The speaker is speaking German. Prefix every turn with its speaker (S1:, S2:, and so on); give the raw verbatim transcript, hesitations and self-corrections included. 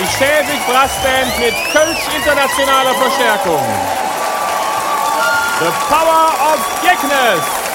S1: Die Schäbig Brassband mit Kölsch internationaler Verstärkung. The Power of Geknes.